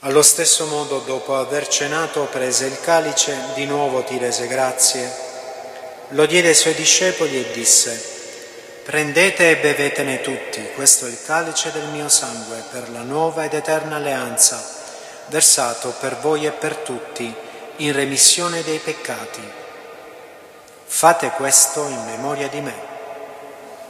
Allo stesso modo, dopo aver cenato, prese il calice, di nuovo ti rese grazie, lo diede ai suoi discepoli e disse: «Prendete e bevetene tutti, questo è il calice del mio sangue per la nuova ed eterna alleanza, versato per voi e per tutti in remissione dei peccati. Fate questo in memoria di me».